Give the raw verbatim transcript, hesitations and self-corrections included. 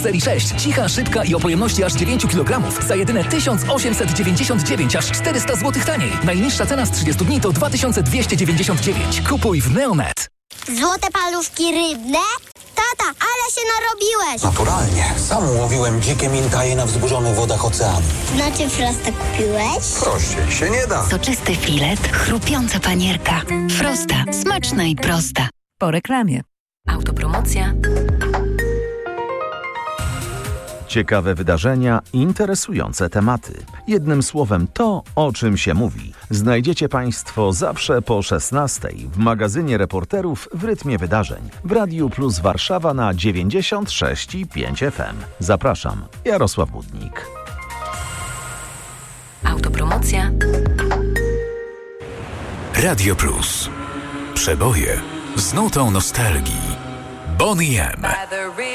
Serii sześć. Cicha, szybka i o pojemności aż dziewięć kilogramów za jedyne tysiąc osiemset dziewięćdziesiąt dziewięć, aż czterysta złotych taniej. Najniższa cena z trzydziestu dni to dwa tysiące dwieście dziewięćdziesiąt dziewięć. Kupuj w Neonet. Złote paluszki rybne? Tata, ale się narobiłeś! Naturalnie. Sam łowiłem dzikie minkaje na wzburzonych wodach oceanu. Znaczy Frosta kupiłeś? Prościej się nie da. Soczysty filet, chrupiąca panierka. Frosta. Smaczna i prosta. Po reklamie. Autopromocja. Ciekawe wydarzenia, interesujące tematy. Jednym słowem to, o czym się mówi. Znajdziecie Państwo zawsze po szesnastej w magazynie reporterów w rytmie wydarzeń. W Radiu Plus Warszawa na dziewięćdziesiąt sześć i pięć F M. Zapraszam, Jarosław Budnik. Autopromocja. Radio Plus. Przeboje z nutą nostalgii. Boney M.